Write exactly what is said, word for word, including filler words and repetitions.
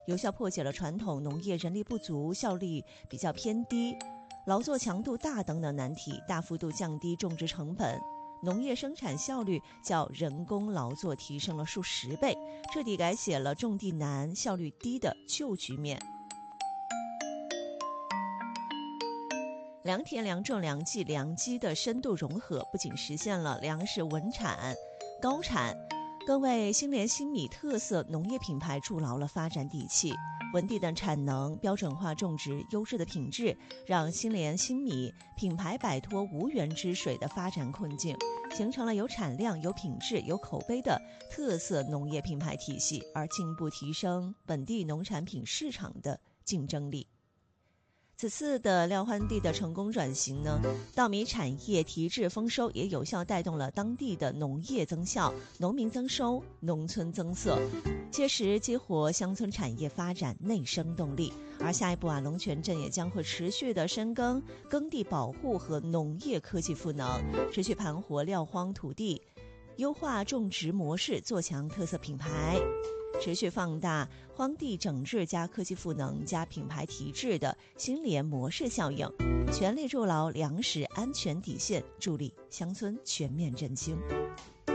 有效破解了传统农业人力不足、效率比较偏低、劳作强度大等等难题，大幅度降低种植成本，农业生产效率较人工劳作提升了数十倍，彻底改写了种地难、效率低的旧局面。良田、良种、良技、良机的深度融合，不仅实现了粮食稳产、高产，更为兴联新米特色农业品牌筑牢了发展底气。稳定的产能、标准化种植、优质的品质，让兴联新米品牌摆脱无源之水的发展困境，形成了有产量、有品质、有口碑的特色农业品牌体系，而进一步提升本地农产品市场的竞争力。此次的廖欢地的成功转型呢，稻米产业提质丰收，也有效带动了当地的农业增效、农民增收、农村增色，切实激活乡村产业发展内生动力。而下一步啊，龙泉镇也将会持续的深耕耕地保护和农业科技赋能，持续盘活撂荒土地，优化种植模式，做强特色品牌，持续放大荒地整治加科技赋能加品牌提质的兴联模式效应，全力筑牢粮食安全底线，助力乡村全面振兴。